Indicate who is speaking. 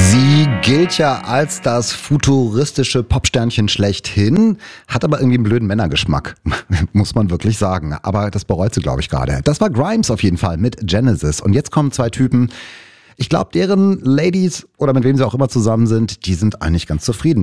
Speaker 1: Sie gilt ja als das futuristische Popsternchen schlechthin, hat aber irgendwie einen blöden Männergeschmack, muss man wirklich sagen. Aber das bereut sie, glaube ich, gerade. Das war Grimes auf jeden Fall mit Genesis. Und jetzt kommen zwei Typen. Ich glaube, deren Ladies oder mit wem sie auch immer zusammen sind, die sind eigentlich ganz zufrieden.